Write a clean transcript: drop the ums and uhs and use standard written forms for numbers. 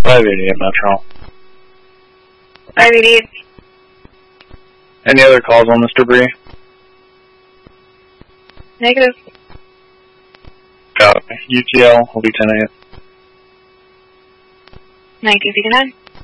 588 Metro. 588. Any other calls on this debris? Negative. Got it. UTL will be 10-8. 1969.